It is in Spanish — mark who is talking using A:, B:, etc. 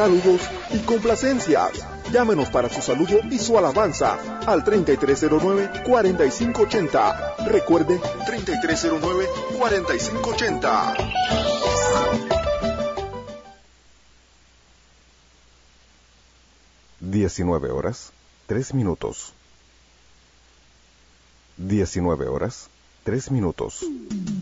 A: Saludos y complacencias. Llámenos para su saludo y su alabanza al 3309-4580. Recuerde, 3309-4580.
B: 19:03. 19:03.